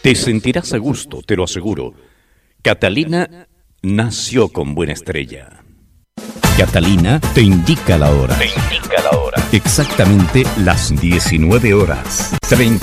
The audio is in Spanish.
Te sentirás a gusto, te lo aseguro. Catalina nació con buena estrella. Catalina te indica la hora. Exactamente las 19 horas.